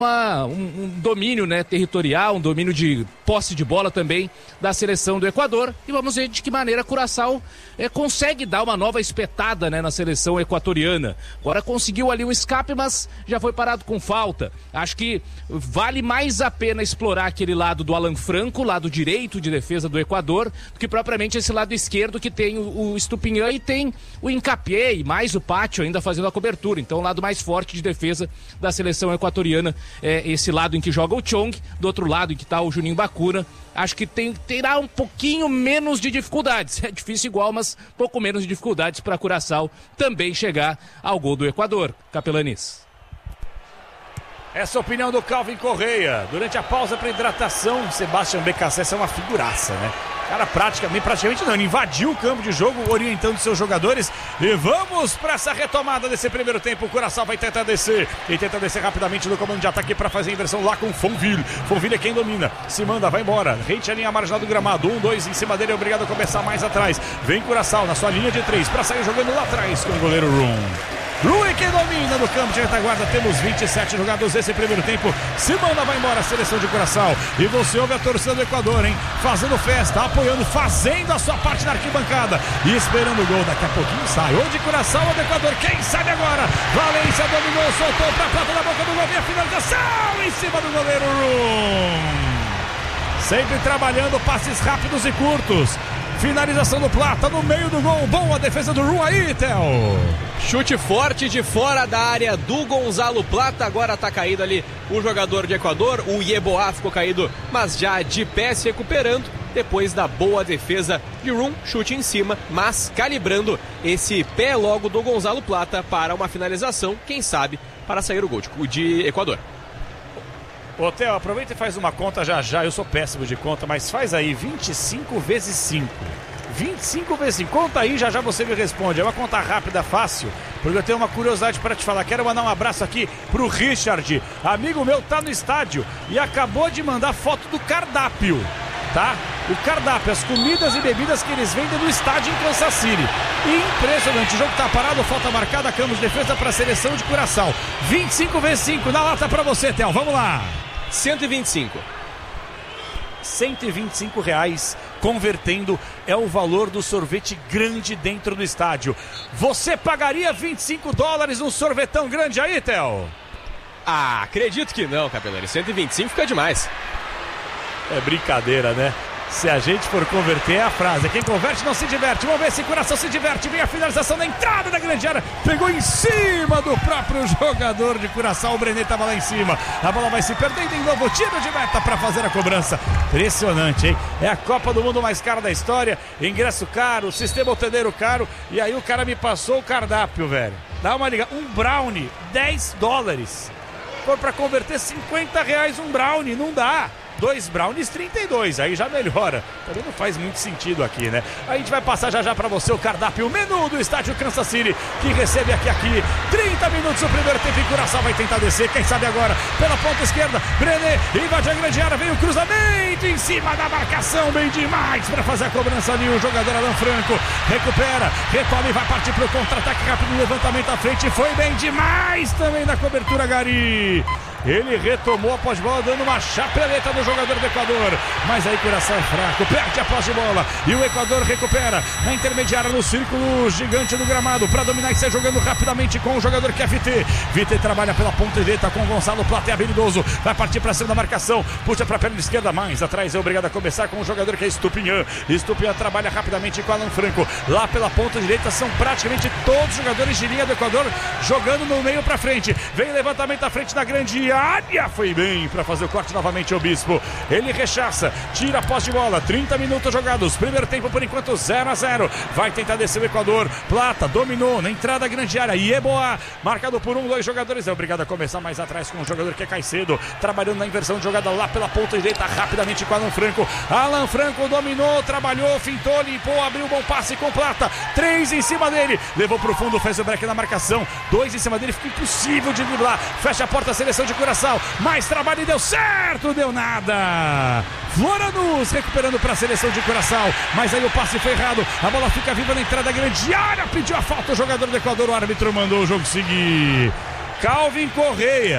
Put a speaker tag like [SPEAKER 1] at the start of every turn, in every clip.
[SPEAKER 1] um domínio, né, territorial, um domínio de posse de bola também da seleção do Equador, e vamos ver de que maneira Curaçao consegue dar uma nova espetada, né, na seleção equatoriana. Agora conseguiu ali um escape, mas já foi parado com falta. Acho que vale mais a pena explorar aquele lado do Alan Franco, lado direito de defesa do Equador, do que propriamente esse lado esquerdo que tem o Estupinhã e tem o Hincapié e mais o Pátio ainda fazendo a cobertura. Então o lado mais forte de defesa da seleção equatoriana é esse lado em que joga o Chong, do outro lado em que está o Juninho Bacuna. Acho que terá um pouquinho menos de dificuldades. É difícil igual, mas pouco menos de dificuldades para Curaçao também chegar ao gol do Equador. Capelanis.
[SPEAKER 2] Essa é a opinião do Calvin Correia. Durante a pausa para hidratação, Sebastião Becassese é uma figuraça, né? Cara, praticamente não, ele invadiu o campo de jogo, orientando seus jogadores. E vamos para essa retomada desse primeiro tempo. O Curaçao vai tentar descer. E tenta descer rapidamente no comando de ataque para fazer a inversão lá com Fonville. Fonville é quem domina. Se manda, vai embora. Rente a linha marginal do gramado. 1-2 em cima dele, obrigado a começar mais atrás. Vem Curaçao na sua linha de 3 para sair jogando lá atrás com o goleiro Rum. Rui que domina no campo de retaguarda. Temos 27 jogadores nesse primeiro tempo. Se manda, vai embora a seleção de Curaçao. E você ouve a torcida do Equador, hein? Fazendo festa, apoiando, fazendo a sua parte na arquibancada. E esperando o gol. Daqui a pouquinho sai. Ou de Curaçao ou do Equador. Quem sabe agora? Valência dominou, soltou pra prata da boca do gol. E a finalização em cima do goleiro Rum. Sempre trabalhando passes rápidos e curtos. Finalização do Plata no meio do gol. Boa defesa do Rum aí, Theo.
[SPEAKER 3] Chute forte de fora da área do Gonzalo Plata. Agora tá caído ali o jogador de Equador. O Yeboah ficou caído, mas já de pé se recuperando. Depois da boa defesa de Rum. Chute em cima, mas calibrando esse pé logo do Gonzalo Plata para uma finalização. Quem sabe para sair o gol de Equador.
[SPEAKER 2] Ô, Theo, aproveita e faz uma conta já. Eu sou péssimo de conta, mas faz aí 25 vezes 5. 25 vezes 5. Conta aí, já você me responde. É uma conta rápida, fácil, porque eu tenho uma curiosidade para te falar. Quero mandar um abraço aqui pro Richard. Amigo meu, tá no estádio e acabou de mandar foto do cardápio, tá? O cardápio, as comidas e bebidas que eles vendem no estádio em Kansas City. Impressionante, o jogo tá parado, falta marcada, campo de defesa para a seleção de Curaçao. 25 vezes 5, na lata para você, Theo, vamos lá.
[SPEAKER 3] 125.
[SPEAKER 2] R$125, convertendo, é o valor do sorvete grande dentro do estádio. Você pagaria $25 num sorvetão grande aí, Theo?
[SPEAKER 3] Ah, acredito que não, Capelani. 125 fica demais.
[SPEAKER 2] É brincadeira, né? Se a gente for converter, é a frase. Quem converte não se diverte. Vamos ver se Curaçao se diverte. Vem a finalização na entrada da grande área. Pegou em cima do próprio jogador de Curaçao. O Brené estava lá em cima. A bola vai se perdendo em novo. Tiro de meta para fazer a cobrança. Impressionante, hein? É a Copa do Mundo mais cara da história. Ingresso caro, sistema hoteleiro caro. E aí o cara me passou o cardápio, velho. Dá uma liga. Um brownie, $10. For para converter, R$50 um brownie. Não dá. 2 brownies, 32, aí já melhora. Também não faz muito sentido aqui, né? A gente vai passar já para você o cardápio, o menu do estádio Kansas City, que recebe aqui 30 minutos o primeiro tempo e Curaçao vai tentar descer, quem sabe agora, pela ponta esquerda, Brené, invade a grande área, vem o cruzamento em cima da marcação, bem demais para fazer a cobrança ali, o jogador Alan Franco, recupera, retoma e vai partir pro contra-ataque rápido, levantamento à frente, foi bem demais também na cobertura, Gari. Ele retomou a posse de bola, dando uma chapeleta no jogador do Equador. Mas aí Curaçao é fraco, perde a posse de bola. E o Equador recupera na intermediária, no círculo gigante do gramado, para dominar e sair jogando rapidamente com o jogador que é Vité. Vité trabalha pela ponta direita com o Gonçalo Plata, é habilidoso. Vai partir para cima da marcação, puxa para a perna esquerda, mais atrás. É obrigado a começar com o jogador que é Estupinhã. Estupinhã trabalha rapidamente com Alan Franco. Lá pela ponta direita são praticamente todos os jogadores de linha do Equador jogando no meio para frente. Vem levantamento à frente da grande área, foi bem para fazer o corte novamente o Bispo. Ele rechaça, tira a posse de bola, 30 minutos jogados, primeiro tempo por enquanto 0-0, vai tentar descer o Equador, Plata dominou na entrada da grande área, Yeboah, marcado por 2 jogadores, é obrigado a começar mais atrás com o jogador que é Caicedo, trabalhando na inversão de jogada lá pela ponta direita, rapidamente com Alan Franco dominou, trabalhou, fintou, limpou, abriu bom passe com Plata, 3 em cima dele, levou pro fundo, fez o break na marcação, 2 em cima dele, fica impossível de driblar, fecha a porta a seleção de Curaçao, mais trabalho e deu certo, deu nada. Floranus recuperando para a seleção de Curaçao, mas aí o passe foi errado, a bola fica viva na entrada da grande área, pediu a falta o jogador do Equador, o árbitro mandou o jogo seguir. Calvin Correia,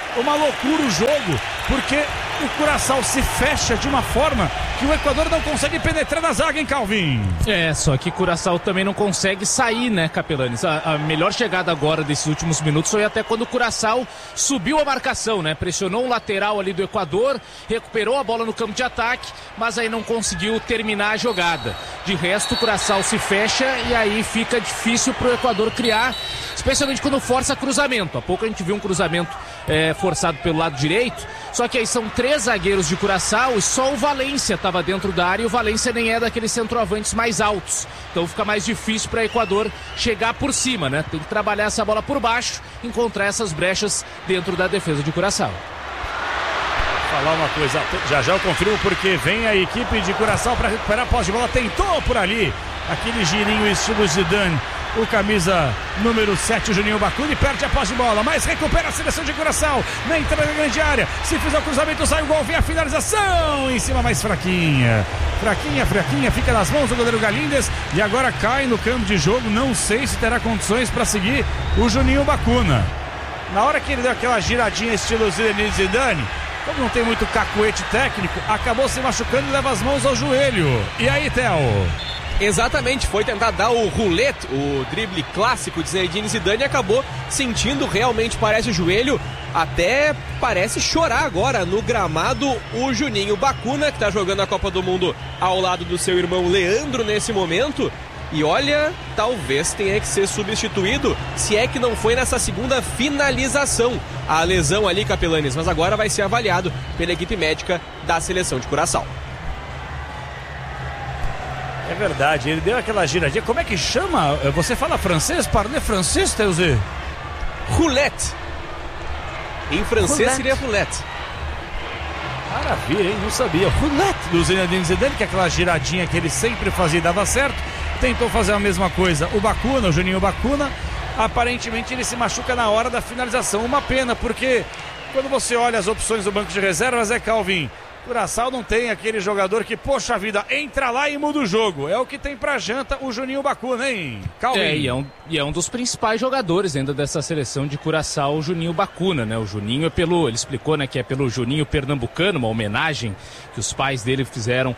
[SPEAKER 2] uma loucura o jogo, porque o Curaçao se fecha de uma forma que o Equador não consegue penetrar na zaga, hein, Calvin?
[SPEAKER 1] Só que Curaçao também não consegue sair, né, Capelanes? A melhor chegada agora desses últimos minutos foi até quando o Curaçao subiu a marcação, né? Pressionou um lateral ali do Equador, recuperou a bola no campo de ataque, mas aí não conseguiu terminar a jogada. De resto, o Curaçao se fecha e aí fica difícil pro Equador criar, especialmente quando força cruzamento. Há pouco a gente viu um cruzamento forçado pelo lado direito, só que aí são 3 zagueiros de Curaçao e só o Valência estava dentro da área, e o Valência nem é daqueles centroavantes mais altos, então fica mais difícil para o Equador chegar por cima, né? Tem que trabalhar essa bola por baixo, encontrar essas brechas dentro da defesa de Curaçao.
[SPEAKER 2] Falar uma coisa, já eu confirmo, porque vem a equipe de Curaçao para recuperar a posse de bola, tentou por ali aquele girinho estilo Zidane, o camisa número 7, o Juninho Bacuna, e perde a posse de bola, mas recupera a seleção de Curaçao na entrada da grande área. Se fizer o cruzamento, sai o gol, vem a finalização em cima, mais fraquinha, fica nas mãos do goleiro Galíndez e agora cai no campo de jogo. Não sei se terá condições para seguir o Juninho Bacuna. Na hora que ele deu aquela giradinha estilo Zidane, como não tem muito cacuete técnico, acabou se machucando e leva as mãos ao joelho. E aí, Theo?
[SPEAKER 3] Exatamente, foi tentar dar o roulette, o drible clássico de Zinedine Zidane, e acabou sentindo, realmente parece o joelho, até parece chorar agora no gramado o Juninho Bacuna, que está jogando a Copa do Mundo ao lado do seu irmão Leandro nesse momento. E olha, talvez tenha que ser substituído, se é que não foi nessa segunda finalização a lesão ali, Capelanes, mas agora vai ser avaliado pela equipe médica da seleção de Curaçao.
[SPEAKER 2] É verdade, ele deu aquela giradinha. Como é que chama? Você fala francês? Parle francês, Teuzé?
[SPEAKER 3] Roulette. Em francês seria roulette.
[SPEAKER 2] Maravilha, hein? Não sabia. Roulette do Zinedine Zidane, que é aquela giradinha que ele sempre fazia e dava certo. Tentou fazer a mesma coisa o Bacuna, o Juninho Bacuna. Aparentemente ele se machuca na hora da finalização. Uma pena, porque quando você olha as opções do banco de reservas, Calvin, Curaçao não tem aquele jogador que, poxa vida, entra lá e muda o jogo. É o que tem pra janta o Juninho Bacuna, hein, Calvin?
[SPEAKER 1] E é um dos principais jogadores ainda dessa seleção de Curaçao, o Juninho Bacuna, né? O Juninho ele explicou, né, que é pelo Juninho Pernambucano, uma homenagem que os pais dele fizeram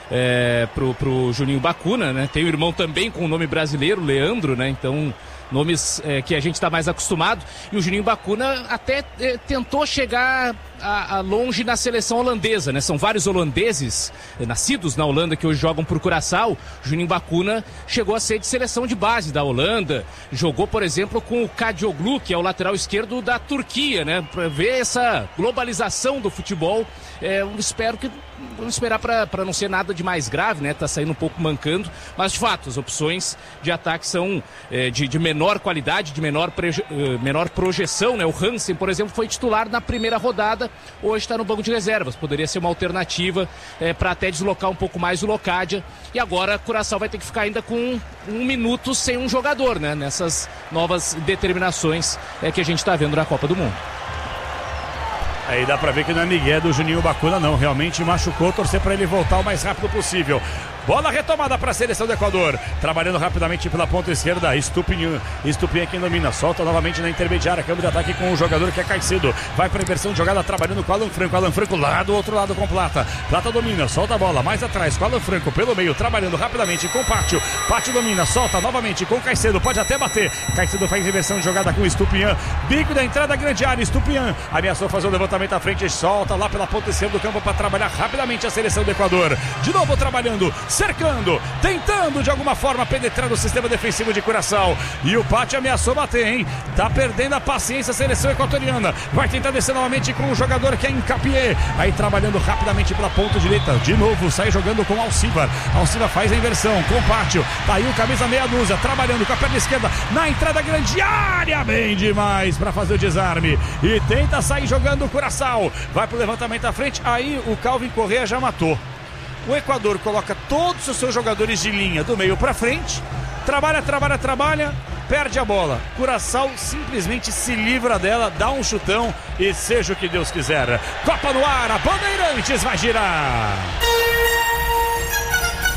[SPEAKER 1] pro Juninho Bacuna, né? Tem o irmão também com o nome brasileiro, Leandro, né? Então, nomes que a gente está mais acostumado. E o Juninho Bacuna até tentou chegar a longe na seleção holandesa, né? São vários holandeses nascidos na Holanda que hoje jogam por Curaçao. O Juninho Bacuna chegou a ser de seleção de base da Holanda, jogou, por exemplo, com o Kadioglu, que é o lateral esquerdo da Turquia, né? Para ver essa globalização do futebol, vamos esperar para não ser nada de mais grave, né? Tá saindo um pouco mancando, mas de fato as opções de ataque são de menor qualidade, de menor projeção, né? O Hansen, por exemplo, foi titular na primeira rodada, hoje está no banco de reservas, poderia ser uma alternativa para até deslocar um pouco mais o Locádia. E agora Curaçao vai ter que ficar ainda com 1 minuto sem um jogador, né? Nessas novas determinações que a gente está vendo na Copa do Mundo.
[SPEAKER 2] Aí dá pra ver que não é migué do Juninho Bacuna, não. Realmente machucou, torcer pra ele voltar o mais rápido possível. Bola retomada para a seleção do Equador. Trabalhando rapidamente pela ponta esquerda. Estupinha quem domina. Solta novamente na intermediária. Câmbio de ataque com o jogador que é Caicedo. Vai para a inversão de jogada trabalhando com o Alan Franco. Alan Franco lá do outro lado com Plata. Plata domina, solta a bola mais atrás com o Alan Franco pelo meio. Trabalhando rapidamente com o Pátio. Pátio domina, solta novamente com o Caicedo. Pode até bater. Caicedo faz inversão de jogada com o Estupinha. Bico da entrada da grande área. Estupinha ameaçou fazer o levantamento à frente. Solta lá pela ponta esquerda do campo para trabalhar rapidamente a seleção do Equador. De novo trabalhando, cercando, tentando de alguma forma penetrar no sistema defensivo de Curaçao. E o Pátio ameaçou bater, hein? Tá perdendo a paciência a seleção equatoriana. Vai tentar descer novamente com o jogador que é Incapié. Aí trabalhando rapidamente pela ponta direita. De novo, sai jogando com Alcivar. Alcivar faz a inversão com o Pátio. Tá aí o camisa meia dúzia, trabalhando com a perna esquerda na entrada grande área. Bem demais para fazer o desarme. E tenta sair jogando o Curaçao. Vai pro levantamento à frente. Aí o Calvin Correa já matou. O Equador coloca todos os seus jogadores de linha do meio para frente, trabalha, perde a bola. Curaçao simplesmente se livra dela, dá um chutão e seja o que Deus quiser. Copa no ar, a Bandeirantes vai girar.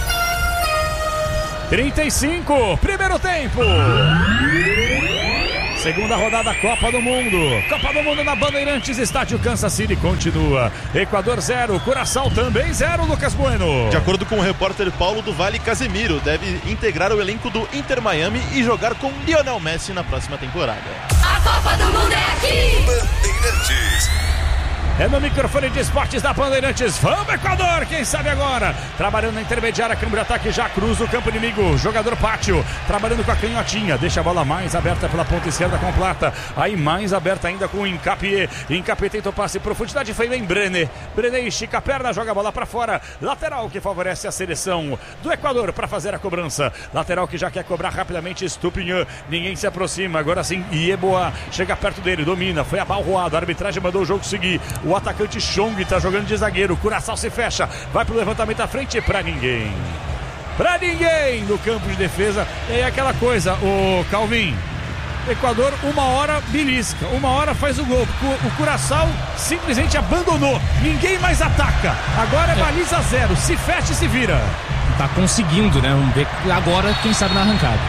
[SPEAKER 2] 35, primeiro tempo. Segunda rodada Copa do Mundo. Copa do Mundo na Bandeirantes, estádio Kansas City continua. Equador 0, Curaçao também 0, Lucas Bueno.
[SPEAKER 4] De acordo com o repórter Paulo do Vale, Casemiro deve integrar o elenco do Inter Miami e jogar com Lionel Messi na próxima temporada.
[SPEAKER 5] A Copa do Mundo é aqui!
[SPEAKER 6] Bandeirantes.
[SPEAKER 2] É no microfone de esportes da Bandeirantes. Vamos, Equador, quem sabe agora. Trabalhando na intermediária, câmbio de ataque, já cruza o campo inimigo. Jogador Pátio, trabalhando com a canhotinha. Deixa a bola mais aberta pela ponta esquerda com Plata. Aí mais aberta ainda com o Hincapié. Hincapié tenta o passe em profundidade, foi bem Brené. Brené estica a perna, joga a bola para fora. Lateral que favorece a seleção do Equador para fazer a cobrança. Lateral que já quer cobrar rapidamente, Estupinhan. Ninguém se aproxima, agora sim, Yeboah chega perto dele, domina, foi abalroado. A arbitragem mandou o jogo seguir. O atacante Chong está jogando de zagueiro. Curaçao se fecha. Vai pro levantamento à frente para ninguém. Para ninguém no campo de defesa. E aí aquela coisa, o Calvin. Equador, uma hora belisca, uma hora faz o gol. O Curaçao simplesmente abandonou. Ninguém mais ataca. Agora é baliza 0. Se fecha e se vira.
[SPEAKER 1] Tá conseguindo, né? Vamos ver agora, quem sabe na arrancada.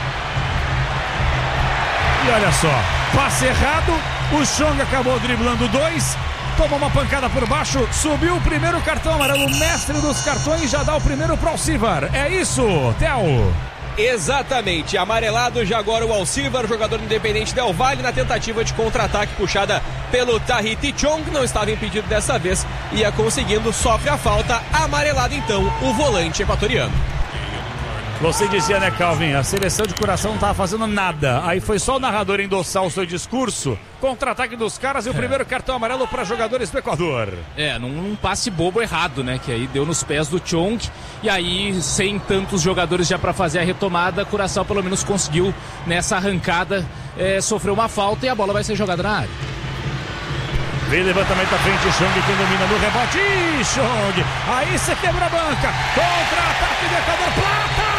[SPEAKER 2] E olha só, passe errado. O Chong acabou driblando 2. Tomou uma pancada por baixo, subiu o primeiro cartão amarelo, o mestre dos cartões já dá o primeiro para o Alcivar. É isso, Theo?
[SPEAKER 3] Exatamente, amarelado já agora o Alcivar, jogador independente Del Valle, na tentativa de contra-ataque puxada pelo Tahiti Chong, não estava impedido dessa vez, ia conseguindo, sofre a falta, amarelado então o volante equatoriano.
[SPEAKER 2] Você dizia, né, Calvin, a seleção de Curaçao não estava fazendo nada, aí foi só o narrador endossar o seu discurso, contra-ataque dos caras e o primeiro cartão amarelo para jogadores do Equador.
[SPEAKER 1] Num passe bobo errado, né, que aí deu nos pés do Chong, e aí sem tantos jogadores já para fazer a retomada, Curaçao pelo menos conseguiu nessa arrancada sofrer uma falta e a bola vai ser jogada na área.
[SPEAKER 2] Vem levantamento à frente, Chong quem domina no rebote, Chong, aí você quebra a banca, contra-ataque do Equador, Plata!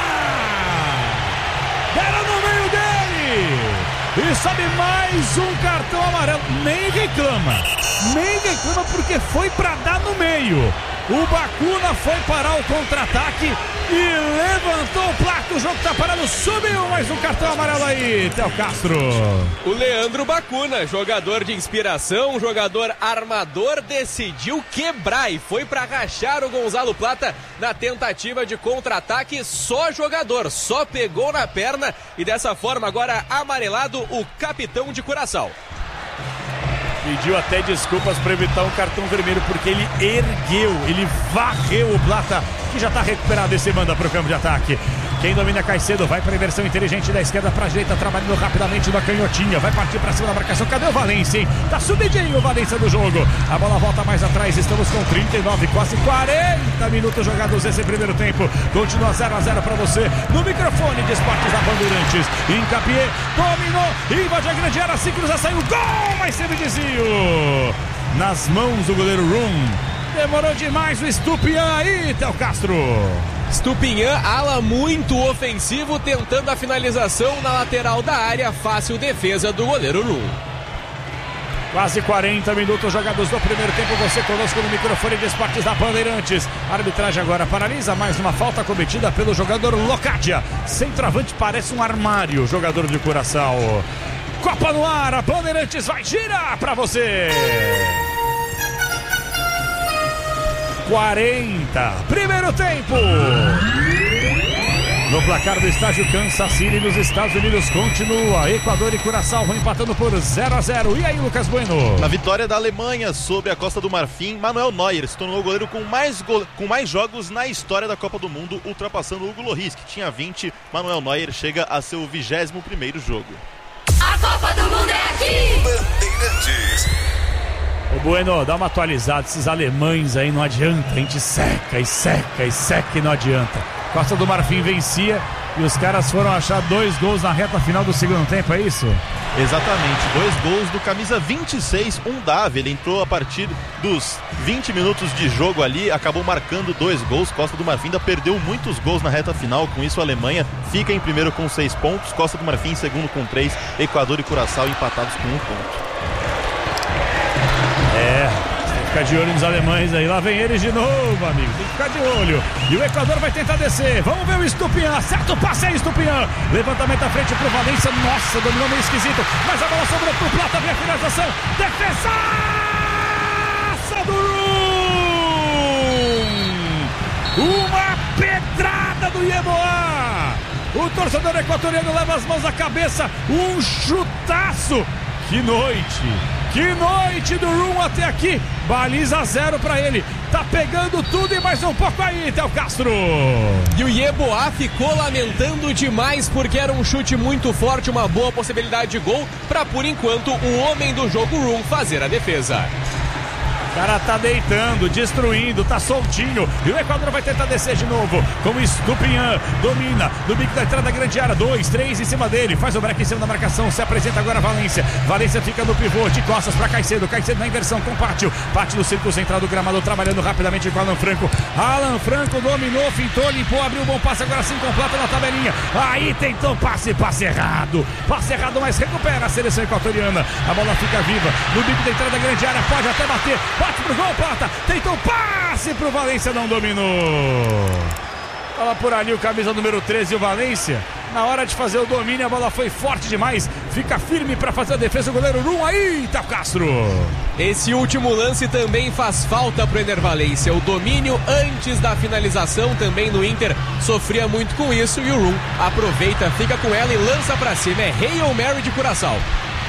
[SPEAKER 2] Era no meio dele! E sobe mais um cartão amarelo. Nem reclama porque foi pra dar no meio. O Bacuna foi parar o contra-ataque e levantou o placo. O jogo tá parado, subiu mais um cartão amarelo aí, Theo Castro.
[SPEAKER 3] O Leandro Bacuna, jogador de inspiração, jogador armador, decidiu quebrar e foi pra rachar o Gonzalo Plata na tentativa de contra-ataque. Só jogador, só pegou na perna e dessa forma agora amarelado o capitão de Curaçao.
[SPEAKER 2] Pediu até desculpas para evitar um cartão vermelho, porque ele ele varreu o Plata, que já está recuperado e se manda para o campo de ataque. Quem domina Caicedo, vai para a inversão inteligente da esquerda para a direita, trabalhando rapidamente na canhotinha, vai partir para cima da marcação. Cadê o Valência, hein? Tá subidinho o Valência do jogo. A bola volta mais atrás, estamos com 39, quase 40 minutos jogados esse primeiro tempo. Continua 0-0 para você no microfone de esportes da Bandeirantes. Hincapié, dominou, invade a grande área, se cruza, saiu, gol, mas teve desvio nas mãos do goleiro Rum. Demorou demais o Estupinhan aí, Theo Castro.
[SPEAKER 3] Estupinhan, ala muito ofensivo, tentando a finalização na lateral da área, fácil defesa do goleiro Rum.
[SPEAKER 2] Quase 40 minutos jogados no primeiro tempo, você conosco no microfone de esportes da Bandeirantes. A arbitragem agora paralisa, mais uma falta cometida pelo jogador Locadia. Centroavante, parece um armário, jogador de Curaçao. Copa no ar, a Bandeirantes vai girar pra você. 40, primeiro tempo. No placar do estádio Kansas City, nos Estados Unidos, continua. Equador e Curaçao vão empatando por 0-0. E aí, Lucas Bueno?
[SPEAKER 4] Na vitória da Alemanha sobre a Costa do Marfim, Manuel Neuer se tornou o goleiro com mais jogos na história da Copa do Mundo, ultrapassando Hugo Lloris, que tinha 20. Manuel Neuer chega a seu 21º jogo.
[SPEAKER 5] A Copa do Mundo é aqui!
[SPEAKER 6] Bandeirantes.
[SPEAKER 2] Ô Bueno, dá uma atualizada, esses alemães aí não adianta, a gente seca e não adianta. Costa do Marfim vencia e os caras foram achar 2 gols na reta final do segundo tempo, é isso?
[SPEAKER 4] Exatamente, 2 gols do camisa 26, Undav. Ele entrou a partir dos 20 minutos de jogo ali, acabou marcando 2 gols. Costa do Marfim ainda perdeu muitos gols na reta final, com isso a Alemanha fica em primeiro com 6 pontos, Costa do Marfim em segundo com 3, Equador e Curaçao empatados com 1 ponto.
[SPEAKER 2] Fica de olho nos alemães aí. Lá vem eles de novo, amigo. Tem que ficar de olho. E o Equador vai tentar descer. Vamos ver o Estupiñán. Acerta o passe aí, Estupiñán. Levantamento à frente pro Valência. Nossa, dominou meio esquisito. Mas a bola sobrou pro Plata. Vem a finalização. Defesaça do Rum. Uma pedrada do Yeboah. O torcedor equatoriano leva as mãos à cabeça. Um chutaço. Que noite do Rum até aqui. Baliza 0 pra ele. Tá pegando tudo e mais um pouco aí, Théo Castro.
[SPEAKER 3] E o Yeboah ficou lamentando demais porque era um chute muito forte, uma boa possibilidade de gol pra, por enquanto, o homem do jogo Rum fazer a defesa.
[SPEAKER 2] O cara tá deitando, destruindo, tá soltinho. E o Equador vai tentar descer de novo. Com o Estupiñán, domina no bico da entrada da grande área. 2, 3 em cima dele. Faz o break em cima da marcação. Se apresenta agora Valência. Valência fica no pivô, de costas pra Caicedo. Caicedo na inversão com Pátio. Pátio no círculo central do gramado, trabalhando rapidamente com Alan Franco. Alan Franco dominou, fintou, limpou, abriu um bom passe. Agora sim completa na tabelinha. Aí tentou passe errado. Passe errado, mas recupera a seleção equatoriana. A bola fica viva no bico da entrada da grande área. Pode até bater. Bate pro gol, Plata. Tentou passe pro Valência, não dominou. Fala por ali o camisa número 13, o Valência. Na hora de fazer o domínio, a bola foi forte demais. Fica firme para fazer a defesa o goleiro Rum. Aí, Théo Castro.
[SPEAKER 3] Esse último lance também faz falta pro Ener Valência. O domínio antes da finalização também no Inter sofria muito com isso. E o Rum aproveita, fica com ela e lança para cima. É Hail Mary de Curaçao.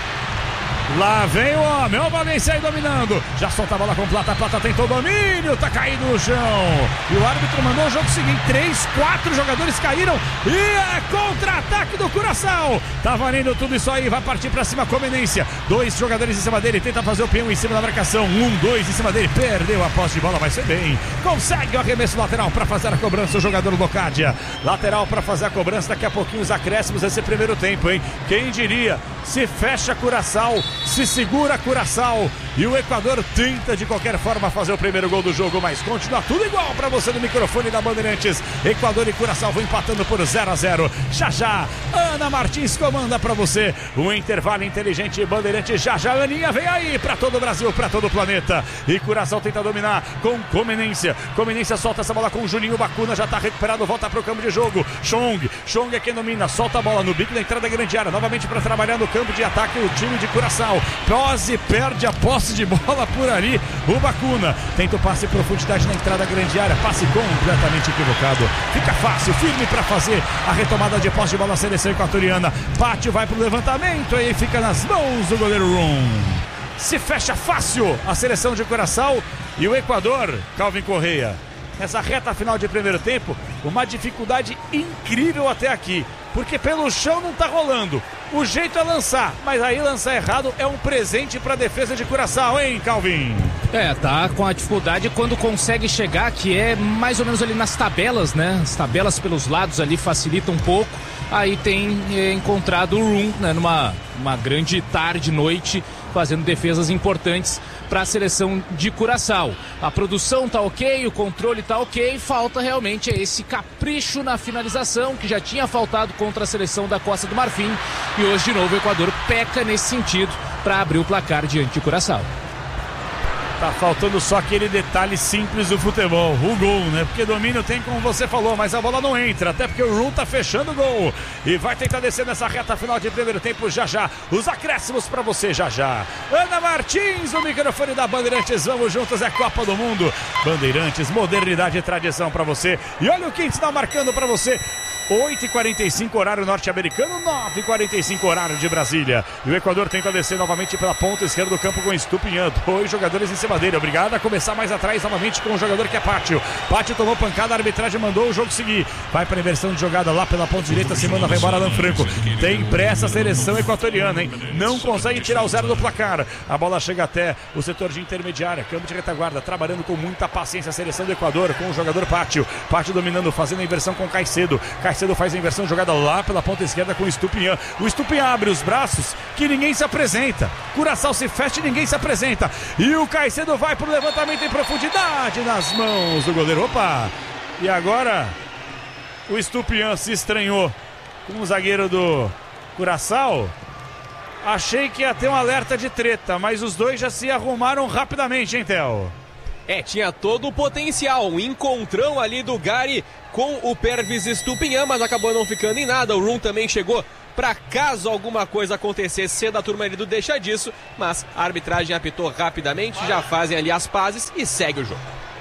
[SPEAKER 2] Lá vem o homem, o Valência aí dominando. Já solta a bola com Plata, Plata tentou o domínio, tá caído no chão. E o árbitro mandou o jogo seguinte, 3, 4 jogadores caíram. E é contra-ataque do Curaçao. Tá valendo tudo isso aí, vai partir pra cima com Comenência. 2 jogadores em cima dele, tenta fazer o peão em cima da marcação. 1, 2 em cima dele, perdeu a posse de bola, vai ser bem. Consegue o arremesso lateral pra fazer a cobrança o jogador Locadia. Lateral pra fazer a cobrança, daqui a pouquinho os acréscimos desse primeiro tempo, hein? Quem diria? Se fecha Curaçao, se segura Curaçao e o Equador tenta de qualquer forma fazer o primeiro gol do jogo, mas continua tudo igual para você no microfone da Bandeirantes. Equador e Curaçao vão empatando por 0-0. Já, Ana Martins comanda para você um intervalo inteligente. Bandeirantes, já, Aninha vem aí para todo o Brasil, para todo o planeta. E Curaçao tenta dominar com Comenência. Comenência solta essa bola com o Juninho Bacuna, já tá recuperado, volta pro campo de jogo. Chong é quem domina, solta a bola no bico da entrada da grande área, novamente para trabalhar no campo de ataque o time de Curaçao. Pose perde a posse de bola por ali. O Bacuna tenta o passe em profundidade na entrada da grande área. Passe completamente equivocado. Fica fácil, firme para fazer a retomada de posse de bola da seleção equatoriana. Pátio vai pro levantamento e fica nas mãos do goleiro Rum. Se fecha fácil a seleção de Curaçao e o Equador, Calvin Correia. Nessa reta final de primeiro tempo, uma dificuldade incrível até aqui. Porque pelo chão não tá rolando. O jeito é lançar, mas aí lançar errado é um presente para a defesa de Curaçao, hein, Calvin?
[SPEAKER 1] Tá com a dificuldade quando consegue chegar, que é mais ou menos ali nas tabelas, né? As tabelas pelos lados ali facilitam um pouco. Aí tem encontrado o Rum, né, numa grande tarde, noite, fazendo defesas importantes para a seleção de Curaçao. A produção tá ok, o controle tá ok, falta realmente esse capricho na finalização que já tinha faltado contra a seleção da Costa do Marfim, e hoje de novo o Equador peca nesse sentido para abrir o placar diante de Curaçao.
[SPEAKER 2] Tá faltando só aquele detalhe simples do futebol, o gol, né? Porque domínio tem, como você falou, mas a bola não entra, até porque o Rum tá fechando o gol. E vai tentar descer nessa reta final de primeiro tempo já. Os acréscimos pra você já. Ana Martins, o microfone da Bandeirantes, vamos juntos, é Copa do Mundo. Bandeirantes, modernidade e tradição pra você. E olha o que está marcando pra você. 8h45 horário norte-americano, 9h45 horário de Brasília. E o Equador tenta descer novamente pela ponta esquerda do campo com Estupiñán. 2 jogadores em cima dele. Obrigado a começar mais atrás novamente com o jogador que é Pátio. Pátio tomou pancada, a arbitragem mandou o jogo seguir. Vai para a inversão de jogada lá pela ponta direita, se manda, vai embora Alan Franco. Tem pressa a seleção equatoriana, hein? Não consegue tirar o 0 do placar. A bola chega até o setor de intermediária, campo de retaguarda, trabalhando com muita paciência a seleção do Equador com o jogador Pátio. Pátio dominando, fazendo a inversão com Caicedo. Caicedo faz a inversão jogada lá pela ponta esquerda com o Estupiñán. O Estupiñán abre os braços que ninguém se apresenta. Curaçao se fecha e ninguém se apresenta. E o Caicedo vai pro levantamento em profundidade nas mãos do goleiro. Opa! E agora o Estupiñán se estranhou com o zagueiro do Curaçao. Achei que ia ter um alerta de treta, mas os dois já se arrumaram rapidamente, hein, Theo?
[SPEAKER 3] Tinha todo o potencial, um encontrão ali do Gary com o Pervis Estupiñán, mas acabou não ficando em nada. O Rum também chegou para caso alguma coisa acontecesse sendo a turma ali do deixa disso, mas a arbitragem apitou rapidamente, já fazem ali as pazes e segue o jogo.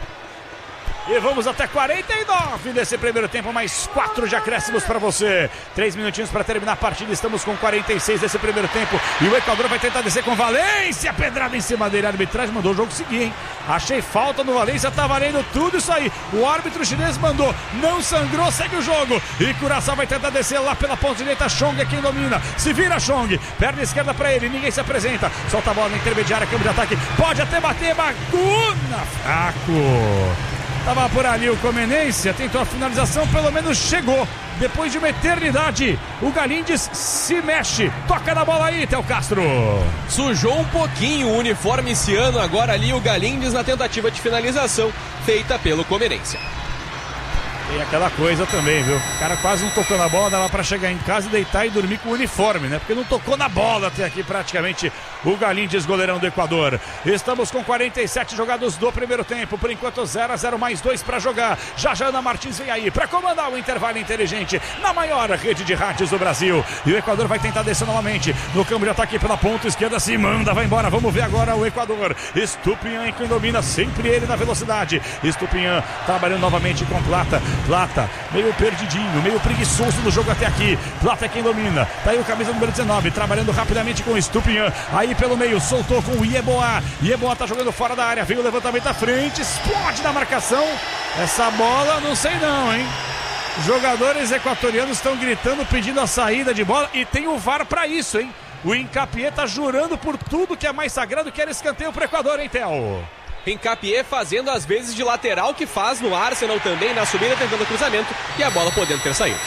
[SPEAKER 2] E vamos até 49 desse primeiro tempo, mais 4 de acréscimos para você. 3 minutinhos para terminar a partida, estamos com 46 desse primeiro tempo. E o Equador vai tentar descer com Valência, pedrada em cima dele. A arbitragem mandou o jogo seguir, hein? Achei falta no Valência, tá valendo tudo isso aí. O árbitro chinês mandou, não sangrou, segue o jogo. E Curaçao vai tentar descer lá pela ponta direita. Chong é quem domina, se vira Chong. Perna esquerda para ele, ninguém se apresenta. Solta a bola na intermediária, campo de ataque. Pode até bater, Bacuna, fraco. Tava por ali o Comenência, tentou a finalização, pelo menos chegou. Depois de uma eternidade, o Galíndez se mexe. Toca na bola aí, Theo Castro.
[SPEAKER 3] Sujou um pouquinho o uniforme esse ano, agora ali o Galíndez na tentativa de finalização feita pelo Comenência.
[SPEAKER 2] Tem aquela coisa também, viu? O cara quase não tocou na bola, dava pra chegar em casa e deitar e dormir com o uniforme, né? Porque não tocou na bola até aqui praticamente o Galíndez, goleirão do Equador. Estamos com 47 jogados do primeiro tempo, por enquanto 0-0, mais 2 pra jogar. Já Ana Martins vem aí pra comandar o intervalo inteligente na maior rede de rádios do Brasil. E o Equador vai tentar descer novamente no campo de ataque pela ponta esquerda, se manda, vai embora. Vamos ver agora o Equador. Estupiñán quem domina, sempre ele na velocidade. Estupiñán trabalhando novamente com Plata, meio perdidinho, meio preguiçoso no jogo até aqui. Plata é quem domina. Tá aí o camisa número 19, trabalhando rapidamente com o Estupiñán. Aí pelo meio, soltou com o Yeboah. Yeboah tá jogando fora da área. Veio o levantamento à frente, explode na marcação. Essa bola, não sei não, hein? Os jogadores equatorianos estão gritando, pedindo a saída de bola. E tem o VAR pra isso, hein? O Hincapié tá jurando por tudo que é mais sagrado, que era escanteio pro Equador, hein, Theo?
[SPEAKER 3] Hincapié fazendo as vezes de lateral que faz no Arsenal também, na subida tentando cruzamento e a bola podendo ter saído.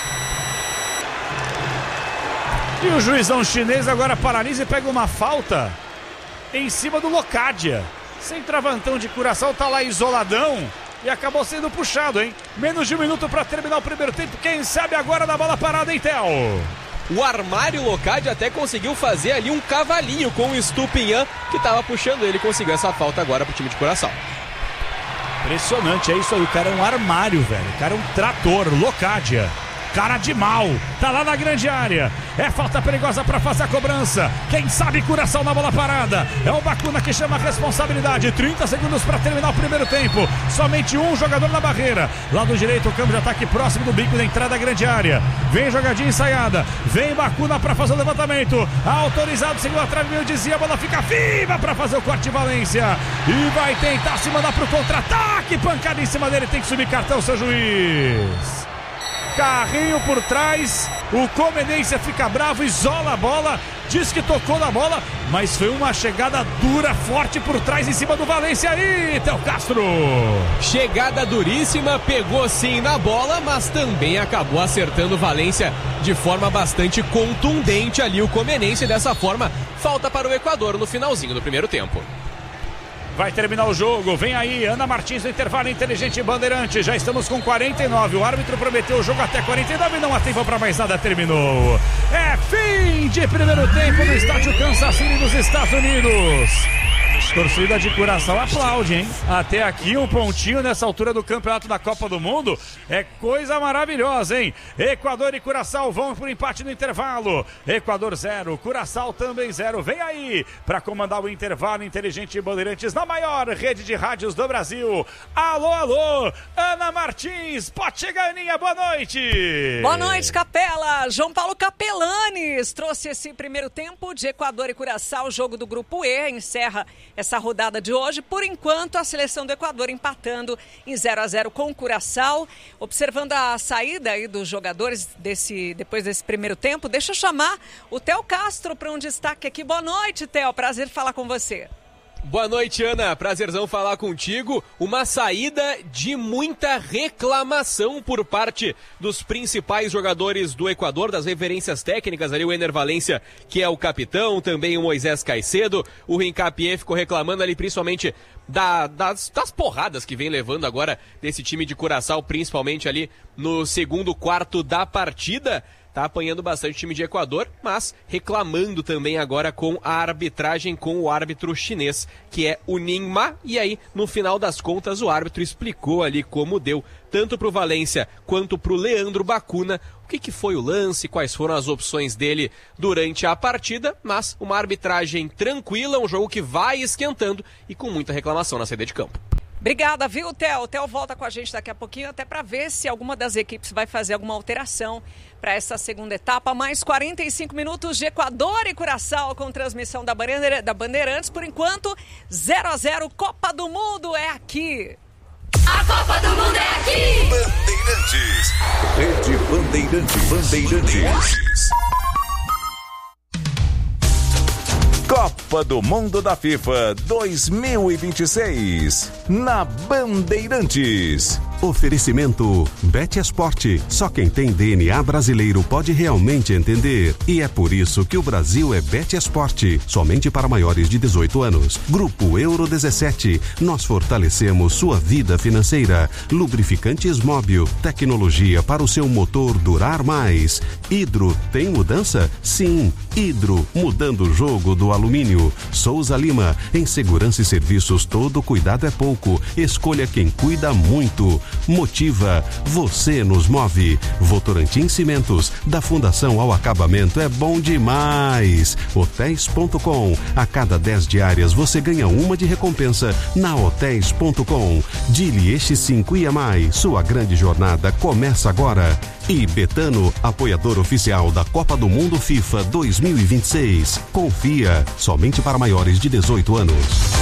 [SPEAKER 2] E o juizão chinês agora paralisa e pega uma falta em cima do Locadia. Centroavantão de Curaçao tá lá isoladão e acabou sendo puxado, hein? Menos de 1 minuto para terminar o primeiro tempo. Quem sabe agora da bola parada, hein, Theo?
[SPEAKER 3] O Armário Locadia até conseguiu fazer ali um cavalinho com o Estupiñán, que estava puxando ele, conseguiu essa falta agora pro time de Curaçao.
[SPEAKER 2] Impressionante, é isso aí, o cara é um armário, velho, o cara é um trator, Locadia. Cara de mal, tá lá na grande área. É falta perigosa pra fazer a cobrança. Quem sabe Curaçao na bola parada. É o Bacuna que chama a responsabilidade. 30 segundos pra terminar o primeiro tempo. Somente um jogador na barreira. Lado direito, o campo de ataque próximo do bico da entrada da grande área. Vem jogadinha ensaiada. Vem Bacuna pra fazer o levantamento. Autorizado, segundo a trave, eu dizia. A bola fica viva pra fazer o corte de Valência. E vai tentar se mandar pro contra-ataque. Pancada em cima dele, tem que subir cartão, seu juiz. Carrinho por trás, o Comenência fica bravo, isola a bola, diz que tocou na bola, mas foi uma chegada dura, forte por trás em cima do Valência aí, Theo Castro.
[SPEAKER 3] Chegada duríssima, pegou sim na bola, mas também acabou acertando o Valência de forma bastante contundente ali o Comenência, e dessa forma falta para o Equador no finalzinho do primeiro tempo.
[SPEAKER 2] Vai terminar o jogo, vem aí Ana Martins no intervalo inteligente Bandeirante, já estamos com 49, o árbitro prometeu o jogo até 49, não há tempo para mais nada, terminou. É fim de primeiro tempo no estádio Kansas City dos Estados Unidos. Torcida de Curaçao aplaude, hein? Até aqui um pontinho nessa altura do campeonato da Copa do Mundo é coisa maravilhosa, hein? Equador e Curaçao vão por empate no intervalo. Equador 0, Curaçao também 0. Vem aí para comandar o intervalo inteligente Bandeirantes na maior rede de rádios do Brasil. Alô, alô, Ana Martins, pode chegar, Aninha, boa noite.
[SPEAKER 7] Boa noite, Capela. João Paulo Capelanes trouxe esse primeiro tempo de Equador e Curaçao, o jogo do Grupo E, encerra essa rodada de hoje. Por enquanto, a seleção do Equador empatando em 0-0 com o Curaçao. Observando a saída aí dos jogadores depois desse primeiro tempo, deixa eu chamar o Theo Castro para um destaque aqui. Boa noite, Theo. Prazer falar com você.
[SPEAKER 3] Boa noite, Ana. Prazerzão falar contigo. Uma saída de muita reclamação por parte dos principais jogadores do Equador, das referências técnicas ali, o Ener Valência, que é o capitão, também o Moisés Caicedo. O Hincapié ficou reclamando ali principalmente das porradas que vem levando agora desse time de Curaçao, principalmente ali no segundo quarto da partida. tá apanhando bastante o time de Equador, mas reclamando também agora com a arbitragem, com o árbitro chinês, que é o Ning Ma. E aí, no final das contas, o árbitro explicou ali como deu, tanto pro Valência quanto pro Leandro Bacuna, o que foi o lance, quais foram as opções dele durante a partida, mas uma arbitragem tranquila, um jogo que vai esquentando e com muita reclamação na saída de campo.
[SPEAKER 7] Obrigada, viu, Theo? O Theo volta com a gente daqui a pouquinho, até para ver se alguma das equipes vai fazer alguma alteração para essa segunda etapa. Mais 45 minutos de Equador e Curaçao com transmissão da Bandeirantes. Por enquanto, 0-0, Copa do Mundo é aqui.
[SPEAKER 5] A Copa do Mundo é aqui.
[SPEAKER 6] Bandeirantes. Rede Bandeirantes. Copa do Mundo da FIFA 2026 na Bandeirantes.
[SPEAKER 8] Oferecimento Betesport. Só quem tem DNA brasileiro pode realmente entender. E é por isso que o Brasil é Betesport. Somente para maiores de 18 anos. Grupo Euro 17. Nós fortalecemos sua vida financeira. Lubrificantes Móbil. Tecnologia para o seu motor durar mais. Hidro. Tem mudança? Sim. Hidro. Mudando o jogo do alumínio. Souza Lima. Em segurança e serviços, todo cuidado é pouco. Escolha quem cuida muito. Motiva, você nos move. Votorantim Cimentos, da fundação ao acabamento é bom demais. Hotéis.com, a cada 10 diárias você ganha uma de recompensa na Hotéis.com. Dili X5 IMAI, sua grande jornada começa agora. E Betano, apoiador oficial da Copa do Mundo FIFA 2026. Confia, somente para maiores de 18 anos.